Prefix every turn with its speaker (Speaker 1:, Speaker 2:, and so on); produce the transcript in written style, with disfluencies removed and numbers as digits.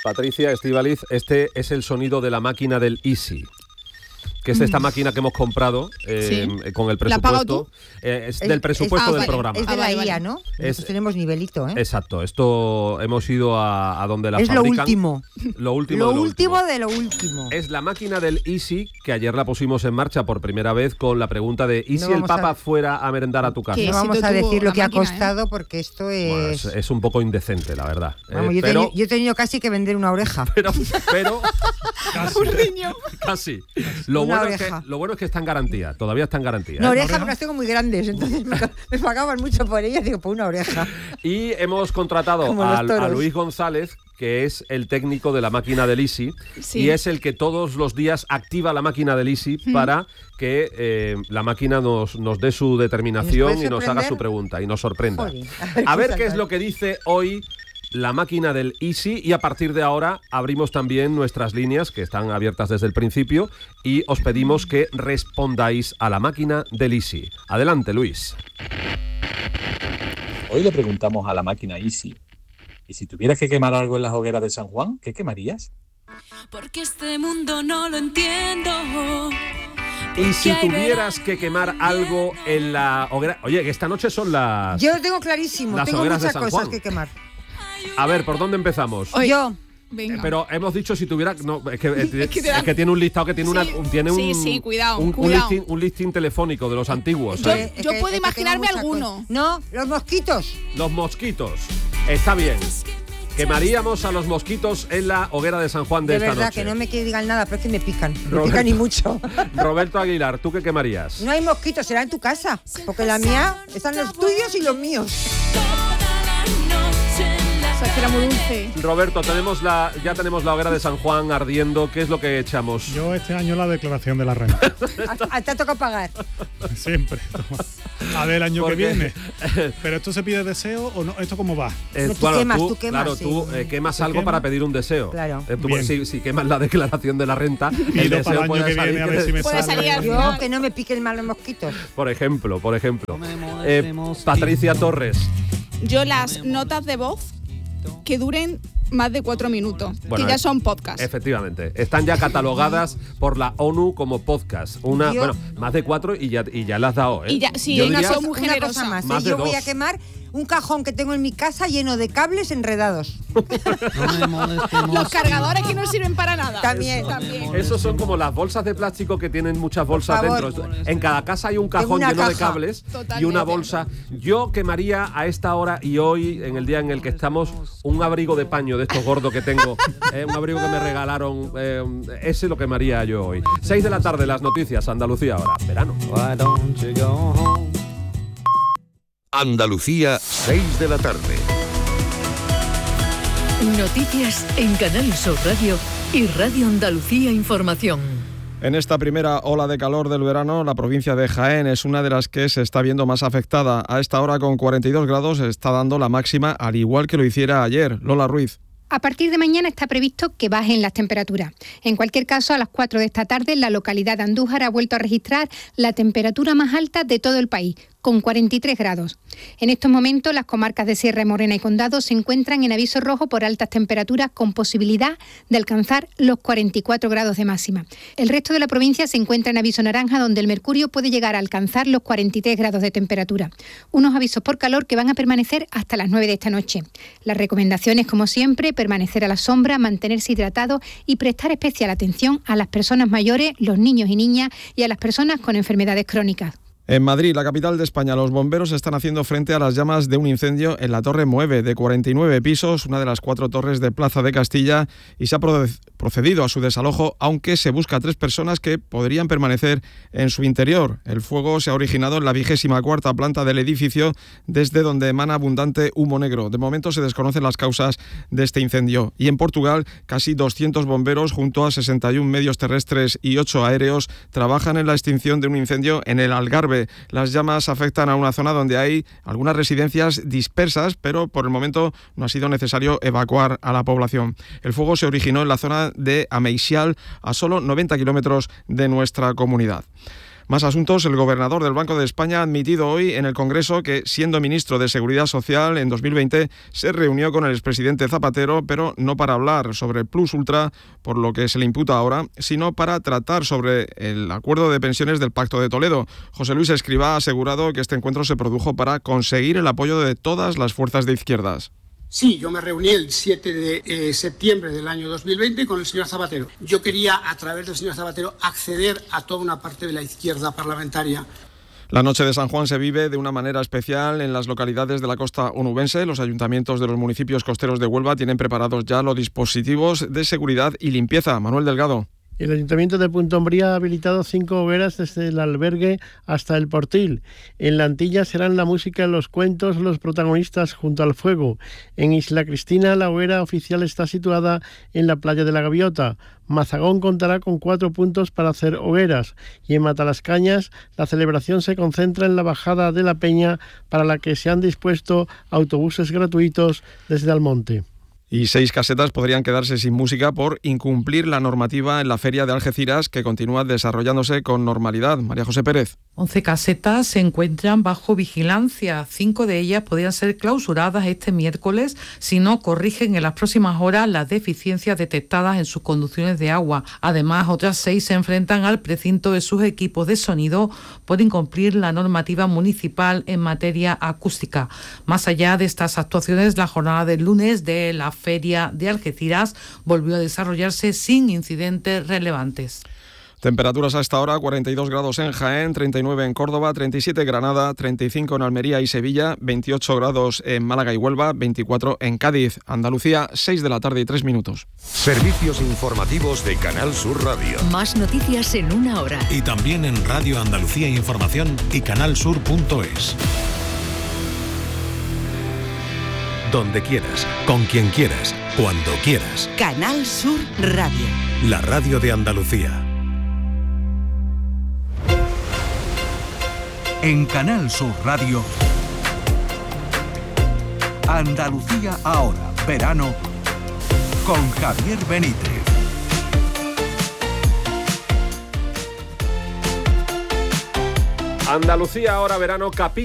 Speaker 1: Patricia, Estíbaliz, este es el sonido de la máquina del Easy, que es esta máquina que hemos comprado con el presupuesto.
Speaker 2: ¿La has pagado tú?
Speaker 1: Es del presupuesto del programa.
Speaker 3: Es de la IA, ¿no? Nosotros tenemos nivelito, ¿eh?
Speaker 1: Exacto, esto hemos ido a donde la fabrican.
Speaker 3: Es lo último.
Speaker 1: Lo último
Speaker 3: de lo último.
Speaker 1: Es la máquina del Easy, que ayer la pusimos en marcha por primera vez con la pregunta de ¿y si el Papa fuera a merendar a tu casa?
Speaker 3: No vamos a decir lo que ha costado porque esto es...
Speaker 1: Bueno, es un poco indecente, la verdad.
Speaker 3: Vamos, yo he tenido casi que vender una oreja.
Speaker 1: Pero
Speaker 2: casi. Un riñón.
Speaker 1: Casi. Lo bueno es que está en garantía, todavía está en garantía.
Speaker 3: Una oreja porque las tengo muy grandes, entonces me pagaban mucho por ellas, digo, por una oreja.
Speaker 1: Y hemos contratado a Luis González, que es el técnico de la máquina del Easy, y es el que todos los días activa la máquina del Easy para que la máquina nos dé su determinación y nos haga su pregunta y nos sorprenda. Joder, a ver qué es lo que dice hoy la máquina del Easy, y a partir de ahora abrimos también nuestras líneas, que están abiertas desde el principio, y os pedimos que respondáis a la máquina del Easy. Adelante, Luis.
Speaker 4: Hoy le preguntamos a la máquina Easy: ¿y si tuvieras que quemar algo en las hogueras de San Juan, qué quemarías?
Speaker 5: Porque este mundo no lo entiendo.
Speaker 1: Y si tuvieras que quemar algo en la hoguera... Oye, que esta noche son las...
Speaker 3: Yo lo tengo clarísimo, tengo muchas cosas que quemar.
Speaker 1: A ver, ¿por dónde empezamos?
Speaker 3: Yo.
Speaker 2: Venga.
Speaker 1: Pero hemos dicho si tuviera... No, es que tiene un listado, que tiene
Speaker 2: cuidado.
Speaker 1: Un listing telefónico de los antiguos.
Speaker 2: Yo puedo imaginarme alguno.
Speaker 3: No, los mosquitos.
Speaker 1: Los mosquitos. Está bien. Quemaríamos a los mosquitos en la hoguera de San Juan de esta noche.
Speaker 3: De verdad, que no me digan nada, pero es que me pican. Me pican y mucho.
Speaker 1: Roberto Aguilar, ¿tú qué quemarías?
Speaker 3: No hay mosquitos, será en tu casa. Porque la mía están los tuyos y los míos.
Speaker 2: Que era muy dulce.
Speaker 1: Roberto, ya tenemos la hoguera de San Juan ardiendo. ¿Qué es lo que echamos?
Speaker 6: Yo este año la declaración de la renta.
Speaker 3: Te ha tocado pagar.
Speaker 6: Siempre. A ver el año que viene. ¿Pero esto se pide deseo o no? ¿Esto cómo va?
Speaker 3: Tú quemas.
Speaker 1: Claro, tú quemas algo para pedir un deseo.
Speaker 3: Claro.
Speaker 1: Si quemas la declaración de la renta,
Speaker 6: el deseo para el año que viene a ver si me sale.
Speaker 3: Yo, que no me piquen mal los mosquitos.
Speaker 1: Por ejemplo. Patricia Torres.
Speaker 2: Yo las notas de voz que duren más de 4 minutos, que ya son podcasts.
Speaker 1: Efectivamente, están ya catalogadas por la ONU como podcast. Más de 4 y ya las has dado, ¿eh?
Speaker 2: Y ya, sí, yo soy muy generosa.
Speaker 3: Una cosa más, yo voy a quemar un cajón que tengo en mi casa lleno de cables enredados.
Speaker 2: Los cargadores que no sirven para nada.
Speaker 3: También.
Speaker 1: Esos son como las bolsas de plástico que tienen muchas bolsas dentro. En cada casa hay un cajón lleno de cables. Totalmente. Y una bolsa. Yo quemaría a esta hora y hoy, en el día en el que estamos, un abrigo de paño de estos gordos que tengo. Un abrigo que me regalaron. Ese lo quemaría yo hoy. 6 de la tarde, las noticias. Andalucía ahora. Verano.
Speaker 7: Andalucía, 6 de la tarde.
Speaker 8: Noticias en Canal Sur Radio y Radio Andalucía Información.
Speaker 9: En esta primera ola de calor del verano, la provincia de Jaén es una de las que se está viendo más afectada. A esta hora, con 42 grados, está dando la máxima, al igual que lo hiciera ayer. Lola Ruiz.
Speaker 10: A partir de mañana está previsto que bajen las temperaturas. En cualquier caso, a las 4 de esta tarde, la localidad de Andújar ha vuelto a registrar la temperatura más alta de todo el país, con 43 grados. En estos momentos, las comarcas de Sierra Morena y Condado se encuentran en aviso rojo por altas temperaturas, con posibilidad de alcanzar los 44 grados de máxima. El resto de la provincia se encuentra en aviso naranja, donde el mercurio puede llegar a alcanzar los 43 grados de temperatura. Unos avisos por calor que van a permanecer hasta las 9 de esta noche. Las recomendaciones, como siempre, permanecer a la sombra, mantenerse hidratado y prestar especial atención a las personas mayores, los niños y niñas y a las personas con enfermedades crónicas.
Speaker 9: En Madrid, la capital de España, los bomberos están haciendo frente a las llamas de un incendio en la Torre Mueve, de 49 pisos, una de las 4 torres de Plaza de Castilla, y se ha procedido a su desalojo, aunque se busca a 3 personas que podrían permanecer en su interior. El fuego se ha originado en la 24ª planta del edificio, desde donde emana abundante humo negro. De momento se desconocen las causas de este incendio. Y en Portugal, casi 200 bomberos, junto a 61 medios terrestres y 8 aéreos, trabajan en la extinción de un incendio en el Algarve. Las llamas afectan a una zona donde hay algunas residencias dispersas, pero por el momento no ha sido necesario evacuar a la población. El fuego se originó en la zona de Ameixial, a solo 90 kilómetros de nuestra comunidad. Más asuntos. El gobernador del Banco de España ha admitido hoy en el Congreso que, siendo ministro de Seguridad Social en 2020, se reunió con el expresidente Zapatero, pero no para hablar sobre el Plus Ultra, por lo que se le imputa ahora, sino para tratar sobre el acuerdo de pensiones del Pacto de Toledo. José Luis Escrivá ha asegurado que este encuentro se produjo para conseguir el apoyo de todas las fuerzas de izquierdas.
Speaker 7: Sí, yo me reuní el 7 de septiembre del año 2020 con el señor Zapatero. Yo quería, a través del señor Zapatero, acceder a toda una parte de la izquierda parlamentaria.
Speaker 9: La noche de San Juan se vive de una manera especial en las localidades de la costa onubense. Los ayuntamientos de los municipios costeros de Huelva tienen preparados ya los dispositivos de seguridad y limpieza. Manuel Delgado.
Speaker 11: El Ayuntamiento de Punta Umbría ha habilitado 5 hogueras desde el albergue hasta el Portil. En la Antilla serán la música y los cuentos los protagonistas junto al fuego. En Isla Cristina la hoguera oficial está situada en la playa de la Gaviota. Mazagón contará con 4 puntos para hacer hogueras y en Matalascañas la celebración se concentra en la bajada de la Peña, para la que se han dispuesto autobuses gratuitos desde Almonte.
Speaker 9: Y 6 casetas podrían quedarse sin música por incumplir la normativa en la feria de Algeciras, que continúa desarrollándose con normalidad. María José Pérez.
Speaker 12: 11 casetas se encuentran bajo vigilancia. 5 de ellas podrían ser clausuradas este miércoles si no corrigen en las próximas horas las deficiencias detectadas en sus conducciones de agua. Además, otras 6 se enfrentan al precinto de sus equipos de sonido por incumplir la normativa municipal en materia acústica. Más allá de estas actuaciones, la jornada del lunes de la feria de Algeciras volvió a desarrollarse sin incidentes relevantes.
Speaker 9: Temperaturas a esta hora: 42 grados en Jaén, 39 en Córdoba, 37 en Granada, 35 en Almería y Sevilla, 28 grados en Málaga y Huelva, 24 en Cádiz. Andalucía, 6 de la tarde y 3 minutos.
Speaker 13: Servicios informativos de Canal Sur Radio.
Speaker 8: Más noticias en una hora.
Speaker 13: Y también en Radio Andalucía Información y canalsur.es. Donde quieras, con quien quieras, cuando quieras.
Speaker 14: Canal Sur Radio.
Speaker 13: La radio de Andalucía.
Speaker 15: En Canal Sur Radio, Andalucía ahora, verano, con Javier Benítez.
Speaker 1: Andalucía ahora, verano, capítulo